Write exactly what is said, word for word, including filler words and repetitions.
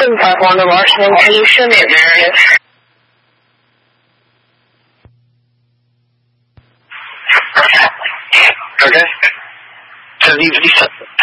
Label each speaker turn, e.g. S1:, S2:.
S1: 正反光的王神，可以赦免别人。
S2: Okay? So it needs to be separate.